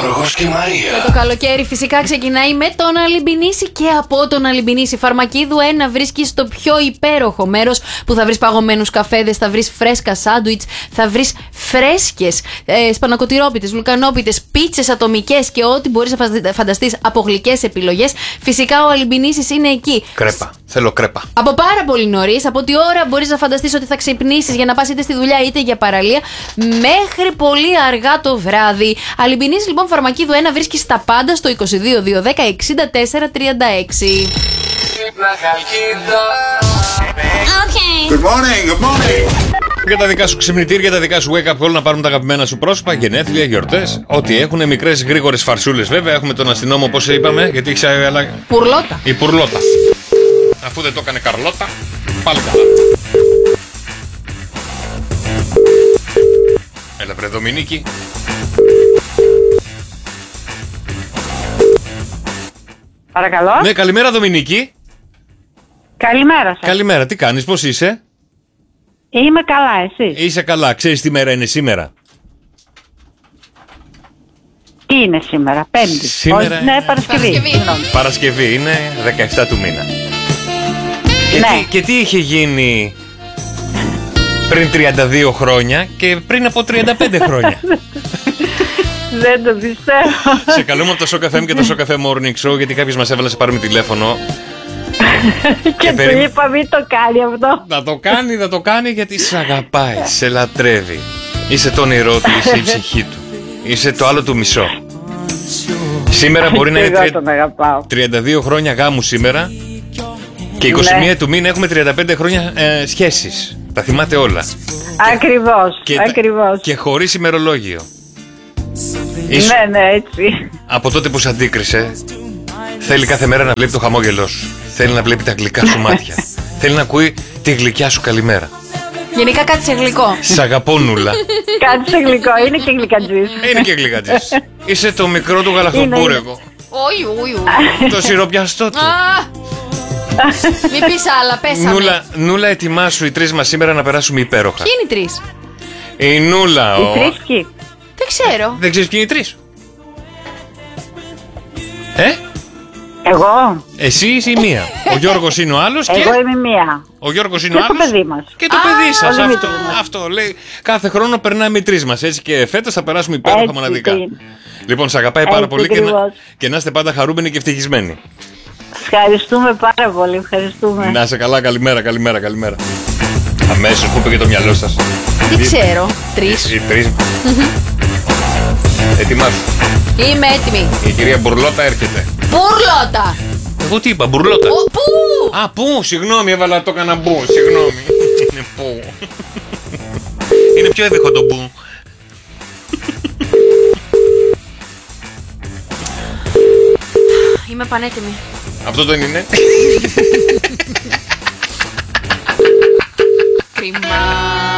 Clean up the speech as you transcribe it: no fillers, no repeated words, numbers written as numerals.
Γιώργος και Μαρία. Και το καλοκαίρι φυσικά ξεκινάει με τον Αλυμπινίση και από τον Αλυμπινίση. Φαρμακίδου 1 βρίσκεις το πιο υπέροχο μέρος που θα βρεις παγωμένους καφέδες, θα βρεις φρέσκα σάντουιτς, θα βρεις φρέσκες σπανακοτηρόπιτες, βουλκανόπιτες, πίτσες ατομικές και ό,τι μπορείς να φανταστείς από γλυκές επιλογές. Φυσικά ο Αλυμπινίσης είναι εκεί. Κρέπα. Θέλω κρέπα. Από πάρα πολύ νωρίς, από τι ώρα μπορείς να φανταστείς ότι θα ξυπνήσεις για να πας είτε στη δουλειά είτε για παραλία, μέχρι πολύ αργά το βράδυ. Αλυμπινίση λοιπόν Φαρμακίδου 1 βρίσκεις τα πάντα στο 22 210 64 36. Okay. Good morning, good morning. Για τα δικά σου ξυπνητήρια, τα δικά σου wake up call, να πάρουν τα αγαπημένα σου πρόσωπα, γενέθλια, γιορτές. Ό,τι έχουν, μικρές γρήγορες φαρσούλες βέβαια. Έχουμε τον αστυνόμο, πώς είπαμε, γιατί έχει αλλά... Πουρλότα. Η Πουρλότα. Αφού δεν το έκανε Καρλότα, πάλι καλά. Έλα βρε Δομηνίκη. Παρακαλώ. Ναι, καλημέρα Δομηνίκη. Καλημέρα σας. Καλημέρα, τι κάνεις, πώς είσαι? Είμαι καλά, εσείς? Είσαι καλά, ξέρεις τι μέρα είναι σήμερα? Τι είναι σήμερα, Πέμπτη? Σήμερα... Ναι, Παρασκευή. Παρασκευή, είναι 17 του μήνα. Ναι. Και τι είχε γίνει πριν 32 χρόνια και πριν από 35 χρόνια? Δεν το πιστεύω. Σε καλούμε από το Show FM και το Show Cafe Morning Show, γιατί κάποιος μας έβαλε να σε πάρουμε τηλέφωνο. Και του είπα μην το κάνει αυτό. Θα το κάνει γιατί σε αγαπάει, σε λατρεύει. Είσαι το όνειρό του, είσαι η ψυχή του. Είσαι το άλλο του μισό. Σήμερα μπορεί να είναι 32 χρόνια γάμου σήμερα. Και 21 του μήνα έχουμε 35 χρόνια σχέσεις. Τα θυμάται όλα. Ακριβώς. Και χωρίς ημερολόγιο. Ναι, έτσι. Από τότε που σ' αντίκρισε, θέλει κάθε μέρα να βλέπει το χαμόγελό σου. Θέλει να βλέπει τα γλυκά σου μάτια. Θέλει να ακούει τη γλυκιά σου καλημέρα. Γενικά κάτι σε γλυκό. Σ' αγαπώ Νούλα. Κάτι σε γλυκό, είναι και γλυκατζής. Είναι και γλυκατζής. Είσαι το μικρό του γαλακτομπούρεκο. Όχι. Το σιροπιαστό του. Μην πεις άλλα, πέσαμε. Νούλα, ετοιμάσου οι τρεις μας σήμερα να περάσουμε υπέροχα. Ποιοι είναι οι τρεις? Η Νούλα. Οι τρεις ποιοι? Δεν ξέρω. Δεν ξέρεις ποιοι είναι οι τρεις? Εγώ. Εσύ είσαι η μία. Ο Γιώργος είναι ο άλλος. Εγώ είμαι μία. Ο Γιώργος είναι ο άλλος. Και το παιδί μας. Και το παιδί σας. Αυτό λέει. Κάθε χρόνο περνάμε οι τρεις μας. Έτσι και φέτος θα περάσουμε υπέροχα μοναδικά. Λοιπόν, σε αγαπάει πάρα πολύ και να είστε πάντα χαρούμενοι και ευτυχισμένοι. Ευχαριστούμε πάρα πολύ. Ευχαριστούμε. Να είσαι καλά. Καλημέρα. Αμέσως που είπε και το μυαλό σας. Δεν ξέρω. Τρεις. Οι τρεις. Ετοιμάσου. Είμαι έτοιμη. Η κυρία Μπουρλότα έρχεται. Μπουρλότα. Εγώ τι είπα, Μπουρλότα? Πού? Α, πού, συγγνώμη, έβαλα το έκανα μπου, συγγνώμη. Είναι πού. Είναι πιο έδειχο το μπου. Είμαι πανέτοιμη. Αυτό δεν είναι? Κρίμα.